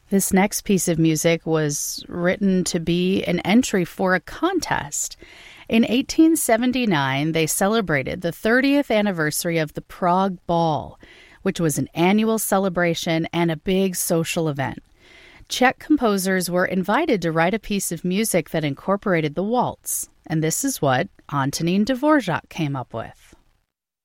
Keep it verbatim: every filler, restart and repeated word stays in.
This next piece of music was written to be an entry for a contest. In eighteen seventy-nine, they celebrated the thirtieth anniversary of the Prague Ball, which was an annual celebration and a big social event. Czech composers were invited to write a piece of music that incorporated the waltz, and this is what Antonín Dvořák came up with.